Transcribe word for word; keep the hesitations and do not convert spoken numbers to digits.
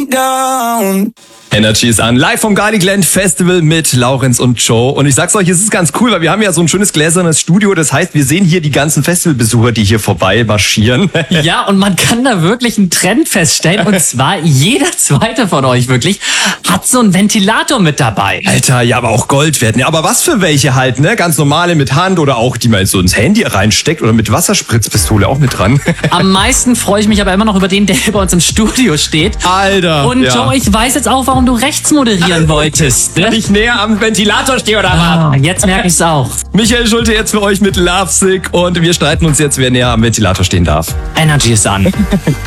down. Energy ist an. Live vom Gardigland Festival mit Laurenz und Joe. Und ich sag's euch, es ist ganz cool, weil wir haben ja so ein schönes gläsernes Studio. Das heißt, wir sehen hier die ganzen Festivalbesucher, die hier vorbei marschieren. Ja, und man kann da wirklich einen Trend feststellen. Und zwar jeder zweite von euch wirklich hat so einen Ventilator mit dabei. Alter, ja, aber auch Gold werden. Ja, aber was für welche halt, ne? Ganz normale mit Hand oder auch die man so ins Handy reinsteckt oder mit Wasserspritzpistole auch mit dran. Am meisten freue ich mich aber immer noch über den, der bei uns im Studio steht. Alter. Und ja. Joe, ich weiß jetzt auch, warum du rechts moderieren wolltest. Ne? Wenn ich näher am Ventilator stehe oder Ah, jetzt merke ich's auch. Michael Schulte jetzt für euch mit Lovesick und wir streiten uns jetzt, wer näher am Ventilator stehen darf. Energy ist an.